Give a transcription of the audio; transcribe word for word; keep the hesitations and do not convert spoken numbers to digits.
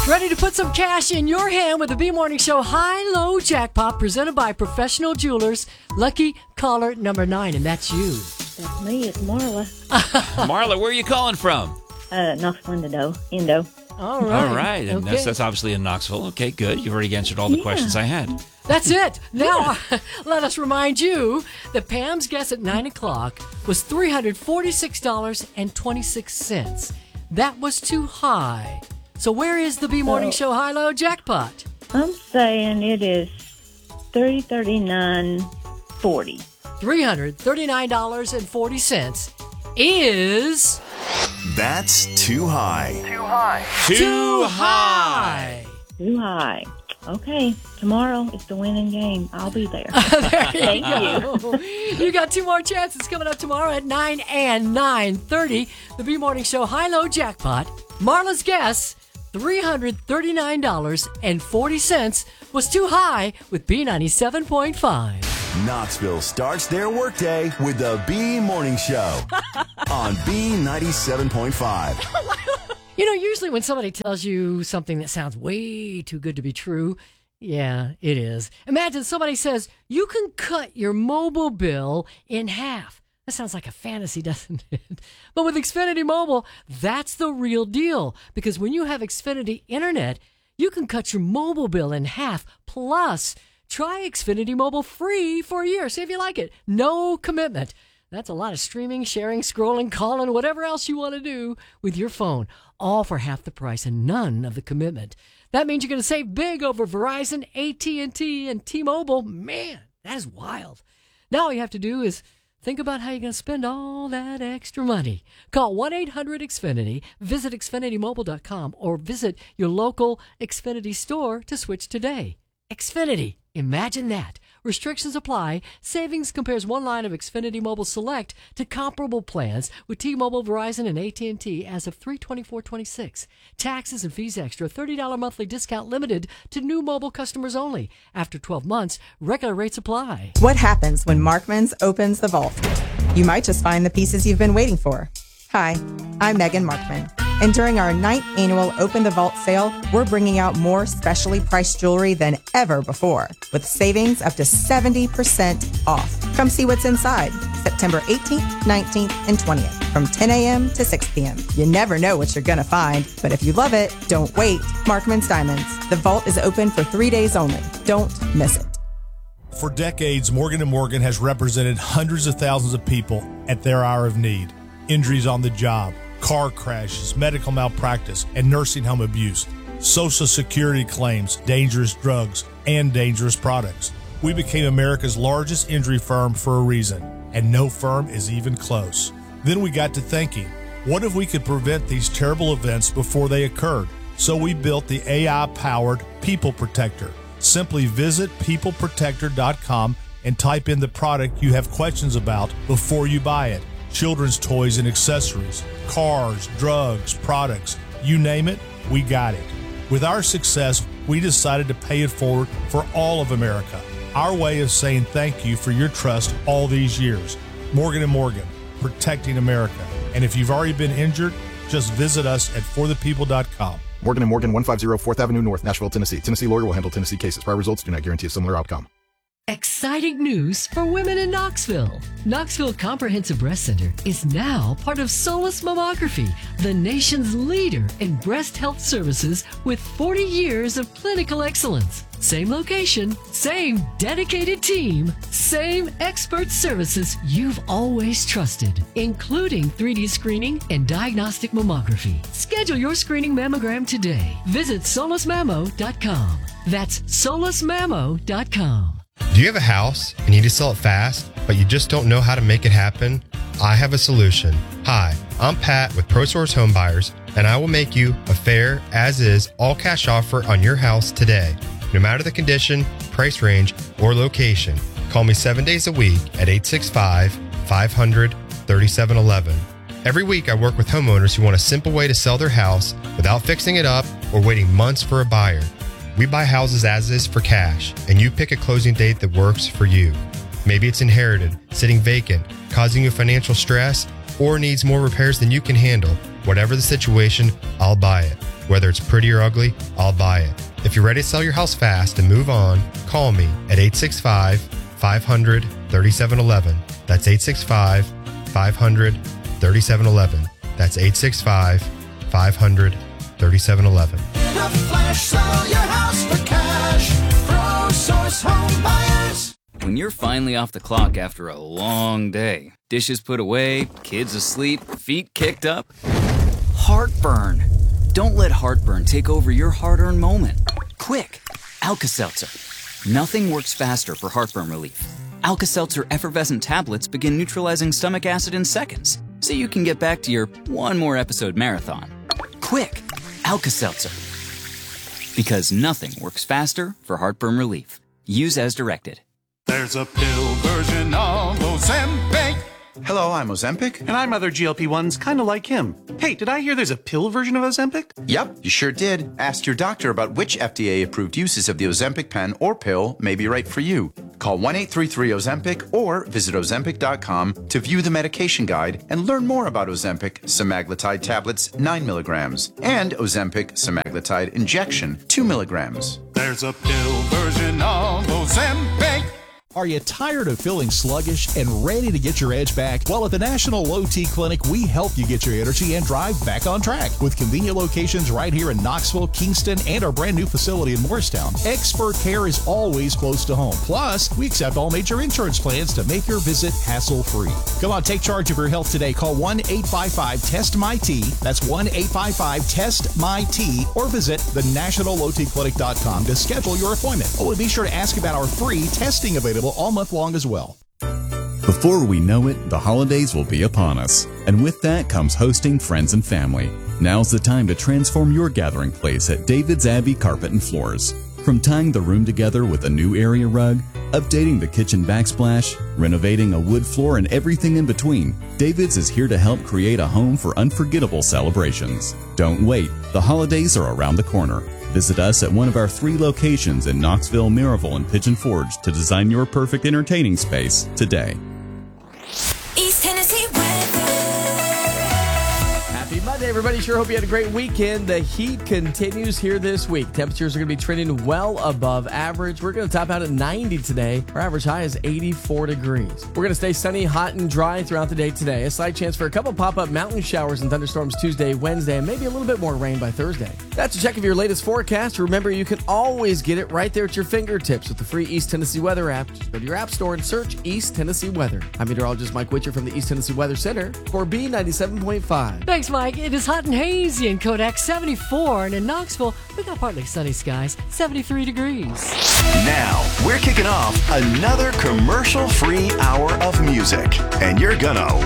Ready to put some cash in your hand with the B Morning Show High-Low Jackpot presented by Professional Jewelers. Lucky caller number nine, and that's you. That's me. It's Marla. Marla, where are you calling from? Uh, Knoxville, Indo. Indo. All right. All right. And okay. that's, that's obviously in Knoxville. Okay, good. You've already answered all the Yeah. questions I had. That's it. Now, let us remind you that Pam's guess at nine o'clock was three hundred forty-six dollars and twenty-six cents. That was too high. So where is the B Morning Show High-Low Jackpot? I'm saying it is three thirty-nine forty. three hundred thirty-nine dollars and forty cents is... That's too high. Too high. Too high. Too high. Okay, tomorrow is the winning game. I'll be there. There you Thank go. You got two more chances coming up tomorrow at nine and nine thirty. The B Morning Show High-Low Jackpot. Marla's guess, three hundred thirty-nine dollars and forty cents was too high with B ninety-seven point five. Knoxville starts their workday with the B Morning Show on B ninety-seven point five. You know, usually when somebody tells you something that sounds way too good to be true, yeah, it is. Imagine somebody says, you can cut your mobile bill in half. That sounds like a fantasy, doesn't it? But with Xfinity Mobile, that's the real deal. Because when you have Xfinity Internet, you can cut your mobile bill in half. Plus, try Xfinity Mobile free for a year. See if you like it. No commitment. That's a lot of streaming, sharing, scrolling, calling, whatever else you want to do with your phone. All for half the price and none of the commitment. That means you're going to save big over Verizon, A T and T, and T-Mobile. Man, that is wild. Now all you have to do is think about how you're going to spend all that extra money. Call one eight hundred X Finity, visit Xfinity Mobile dot com, or visit your local Xfinity store to switch today. Xfinity, imagine that. Restrictions apply. Savings compares one line of Xfinity Mobile Select to comparable plans with T-Mobile, Verizon, and A T and T as of three twenty-four twenty-six. Taxes and fees extra. thirty dollars monthly discount limited to new mobile customers only. After twelve months, regular rates apply. What happens when Markman's opens the vault? You might just find the pieces you've been waiting for. Hi, I'm Megan Markman. And during our ninth annual Open the Vault sale, we're bringing out more specially priced jewelry than ever before, with savings up to seventy percent off. Come see what's inside, September eighteenth, nineteenth, and twentieth, from ten a.m. to six p.m. You never know what you're going to find, but if you love it, don't wait. Markman's Diamonds. The vault is open for three days only. Don't miss it. For decades, Morgan and Morgan has represented hundreds of thousands of people at their hour of need. Injuries on the job, car crashes, medical malpractice, and nursing home abuse, Social Security claims, dangerous drugs, and dangerous products. We became America's largest injury firm for a reason, and no firm is even close. Then we got to thinking, what if we could prevent these terrible events before they occurred? So we built the A I-powered People Protector. Simply visit people protector dot com and type in the product you have questions about before you buy it. Children's toys and accessories, cars, drugs, products, you name it, we got it. With our success, we decided to pay it forward for all of America. Our way of saying thank you for your trust all these years. Morgan and Morgan, protecting America. And if you've already been injured, just visit us at for the people dot com. Morgan and Morgan, one fifty fourth Avenue North, Nashville, Tennessee. Tennessee lawyer will handle Tennessee cases. Prior results do not guarantee a similar outcome. Exciting news for women in Knoxville. Knoxville Comprehensive Breast Center is now part of Solus Mammography, the nation's leader in breast health services with forty years of clinical excellence. Same location, same dedicated team, same expert services you've always trusted, including three D screening and diagnostic mammography. Schedule your screening mammogram today. Visit solus mammo dot com. That's solus mammo dot com. Do you have a house and you need to sell it fast, but you just don't know how to make it happen? I have a solution. Hi, I'm Pat with ProSource Home Buyers, and I will make you a fair, as-is, all-cash offer on your house today. No matter the condition, price range, or location, call me seven days a week at eight six five, five hundred, thirty-seven eleven. Every week I work with homeowners who want a simple way to sell their house without fixing it up or waiting months for a buyer. We buy houses as is for cash, and you pick a closing date that works for you. Maybe it's inherited, sitting vacant, causing you financial stress, or needs more repairs than you can handle. Whatever the situation, I'll buy it. Whether it's pretty or ugly, I'll buy it. If you're ready to sell your house fast and move on, call me at eight six five, five hundred, thirty-seven eleven. That's eight six five, five hundred, thirty-seven eleven. That's eight six five, five hundred, thirty-seven eleven. The Flash, sell your house for cash. ProSource Home Buyers. When you're finally off the clock after a long day, dishes put away, kids asleep, feet kicked up, heartburn. Don't let heartburn take over your hard-earned moment. Quick, Alka-Seltzer. Nothing works faster for heartburn relief. Alka-Seltzer effervescent tablets begin neutralizing stomach acid in seconds, so you can get back to your one more episode marathon. Quick, Alka-Seltzer. Because nothing works faster for heartburn relief. Use as directed. There's a pill version of Ozempic. Hello, I'm Ozempic. And I'm other G L P ones kind of like him. Hey, did I hear there's a pill version of Ozempic? Yep, you sure did. Ask your doctor about which F D A-approved uses of the Ozempic pen or pill may be right for you. Call one eight three three Ozempic or visit Ozempic dot com to view the medication guide and learn more about Ozempic semaglutide tablets nine milligrams and Ozempic semaglutide injection two milligrams. There's a pill version of Ozempic. Are you tired of feeling sluggish and ready to get your edge back? Well, at the National Low T Clinic, we help you get your energy and drive back on track. With convenient locations right here in Knoxville, Kingston, and our brand new facility in Morristown, expert care is always close to home. Plus, we accept all major insurance plans to make your visit hassle-free. Come on, take charge of your health today. Call one eight five five, T E S T M Y T. That's one eight five five, T E S T M Y T. Or visit the national low t clinic dot com to schedule your appointment. Oh, and be sure to ask about our free testing available all month long as well. Before we know it, the holidays will be upon us. And with that comes hosting friends and family. Now's the time to transform your gathering place at David's Abbey Carpet and Floors. From tying the room together with a new area rug, updating the kitchen backsplash, renovating a wood floor, and everything in between, David's is here to help create a home for unforgettable celebrations. Don't wait. The holidays are around the corner. Visit us at one of our three locations in Knoxville, Maryville, and Pigeon Forge to design your perfect entertaining space today. East Tennessee weather. Happy Monday, everybody. Sure hope you had a great weekend. The heat continues here this week. Temperatures are going to be trending well above average. We're going to top out at ninety today. Our average high is eighty-four degrees. We're going to stay sunny, hot, and dry throughout the day today. A slight chance for a couple pop-up mountain showers and thunderstorms Tuesday, Wednesday, and maybe a little bit more rain by Thursday. That's a check of your latest forecast. Remember, you can always get it right there at your fingertips with the free East Tennessee Weather app. Just go to your app store and search East Tennessee Weather. I'm meteorologist Mike Witcher from the East Tennessee Weather Center for B ninety-seven point five. Thanks, Mike. It is hot and hazy in Kodak, seventy-four, and in Knoxville, we got partly sunny skies, seventy-three degrees. Now, we're kicking off another commercial-free hour of music, and you're gonna